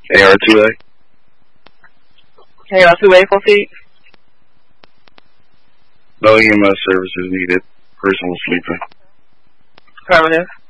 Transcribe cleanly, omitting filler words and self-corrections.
AR2A. AR2A for feet. No EMS services needed. Person was sleeping. Affirmative.